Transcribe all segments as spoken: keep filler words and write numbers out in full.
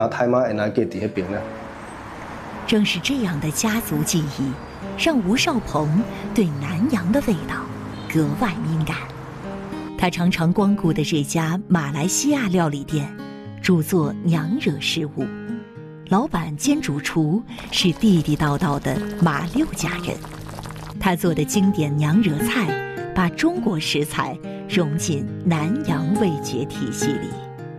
啊，太妈会来给伫迄边呢。 正是这样的家族记忆，让吴少鹏对南洋的味道格外敏感。他常常光顾的这家马来西亚料理店，主做娘惹食物，老板兼主厨是地地道道的马六甲人。他做的经典娘惹菜，把中国食材融进南洋味觉体系里。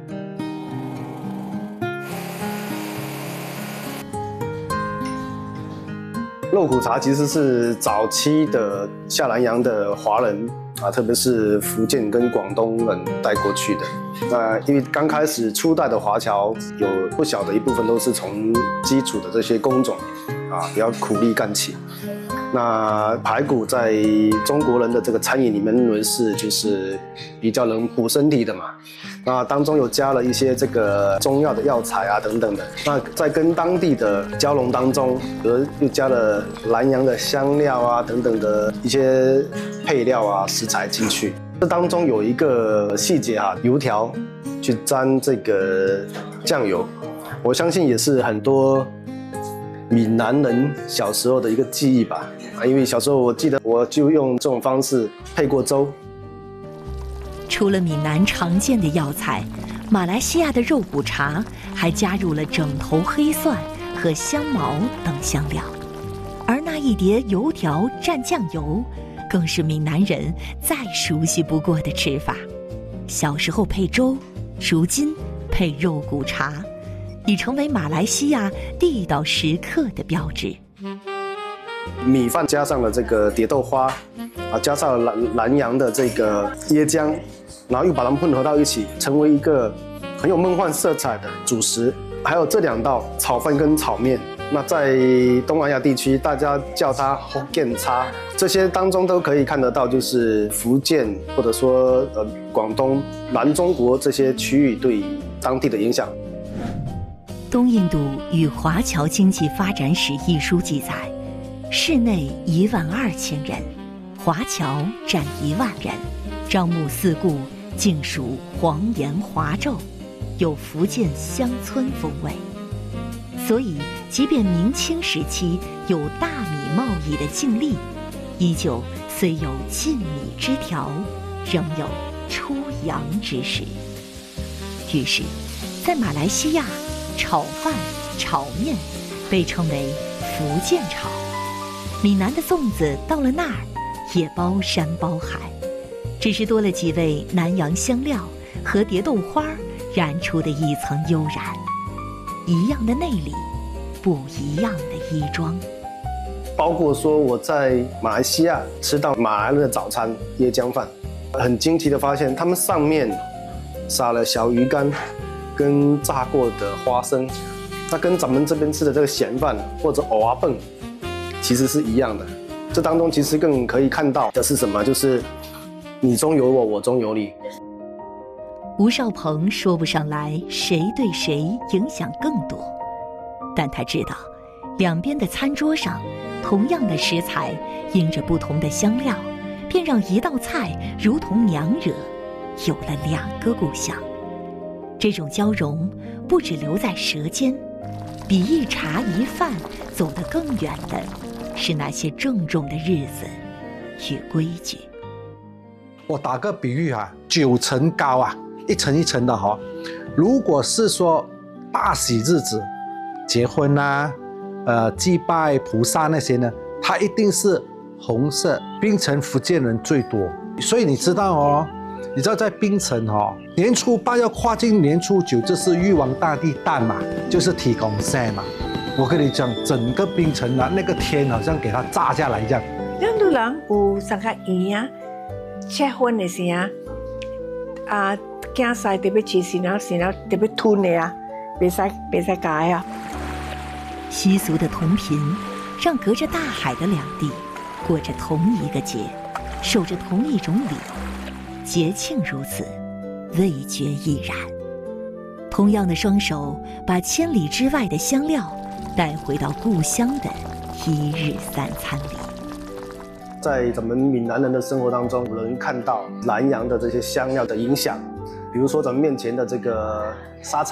肉骨茶其实是早期的下南洋的华人啊，特别是福建跟广东人带过去的。那因为刚开始初代的华侨，有不小的一部分都是从基础的这些工种啊，比较苦力干起。那排骨在中国人的这个餐饮里面认为是就是比较能补身体的嘛。那当中有加了一些这个中药的药材啊等等的。那在跟当地的交融当中，比如又加了南洋的香料啊等等的一些配料啊食材进去。这当中有一个细节啊，油条去沾这个酱油，我相信也是很多闽南人小时候的一个记忆吧。啊，因为小时候我记得我就用这种方式配过粥。 除了闽南常见的药材，马来西亚的肉骨茶还加入了整头黑蒜和香茅等香料，而那一碟油条蘸酱油，更是闽南人再熟悉不过的吃法。小时候配粥，如今配肉骨茶，已成为马来西亚地道食客的标志。 米饭加上了这个蝶豆花，啊，加上了南南洋的这个椰浆，然后又把它们混合到一起，成为一个很有梦幻色彩的主食。还有这两道炒饭跟炒面，那在东南亚地区大家叫它福建叉，这些当中都可以看得到，就是福建或者说呃广东、南中国这些区域对当地的影响。 东印度与华侨经济发展史一书记载，市内一万二千人，华侨占一万人，樟木四顾竟属黄岩华胄，有福建乡村风味。所以即便明清时期有大米贸易的净利，依旧虽有进米之条，仍有出洋之时。于是在马来西亚，炒饭炒面被称为福建炒，闽南的粽子到了那儿也包山包海，只是多了几味南洋香料和蝶豆花染出的一层悠然。一样的内里，不一样的衣装。 包括说我在马来西亚吃到马来人的早餐椰浆饭，很惊奇的发现他们上面撒了小鱼干跟炸过的花生，那跟咱们这边吃的这个咸饭或者蚵仔饭其实是一样的。这当中其实更可以看到的是什么？就是你中有我，我中有你。 吴少鹏说不上来谁对谁影响更多，但他知道两边的餐桌上同样的食材，因着不同的香料，便让一道菜如同娘惹有了两个故乡。这种交融不只留在舌尖，比一茶一饭走得更远的是那些郑重的日子与规矩。 我打个比喻啊，九层糕啊，一层一层的哈。如果是说大喜日子，结婚啊，呃，祭拜菩萨那些呢，它一定是红色。槟城福建人最多，所以你知道哦，你知道在槟城哦，年初八要跨进年初九，这是玉皇大帝诞嘛，就是提供赛嘛。我跟你讲，整个槟城啊，那个天好像给它炸下来一样。 咱都人有三个圆啊，结婚的时啊，啊，囝婿特别吃新娘，新娘特别吞的啊，别使别使改啊。 习俗的同频，让隔着大海的两地过着同一个节，守着同一种礼。节庆如此，味觉亦然。同样的双手，把千里之外的香料带回到故乡的一日三餐里。 在咱们闽南人的生活当中，我能看到南洋的这些香料的影响。比如说咱们面前的这个沙茶，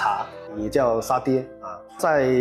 也叫沙爹啊，在